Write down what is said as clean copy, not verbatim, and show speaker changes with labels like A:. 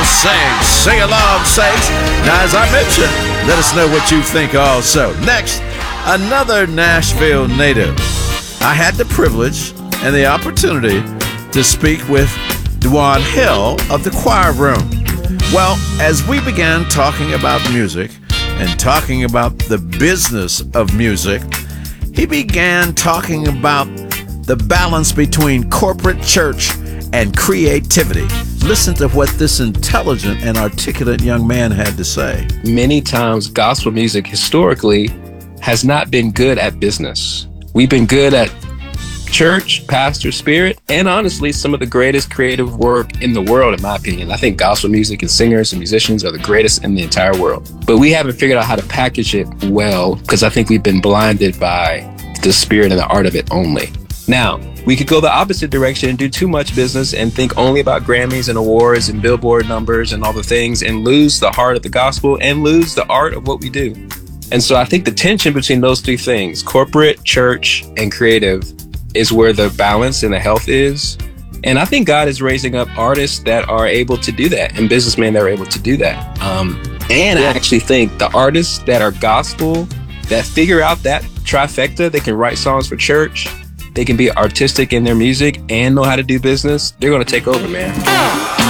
A: will sing. Sing along, saints. Now, as I mentioned, let us know what you think also. Next, another Nashville native. I had the privilege and the opportunity to speak with Dwan Hill of the Choir Room. Well, as we began talking about music and talking about the business of music, he began talking about the balance between corporate church and creativity. Listen to what this intelligent and articulate young man had to say.
B: Many times, gospel music historically has not been good at business. We've been good at church, pastor, spirit, and honestly, some of the greatest creative work in the world, in my opinion. I think gospel music and singers and musicians are the greatest in the entire world. But we haven't figured out how to package it well because I think we've been blinded by the spirit and the art of it only. Now, we could go the opposite direction and do too much business and think only about Grammys and awards and Billboard numbers and all the things and lose the heart of the gospel and lose the art of what we do. And so I think the tension between those three things, corporate, church, and creative, is where the balance and the health is. And I think God is raising up artists that are able to do that and businessmen that are able to do that. I actually think the artists that are gospel, that figure out that trifecta, they can write songs for church, they can be artistic in their music and know how to do business, they're going to take over, man.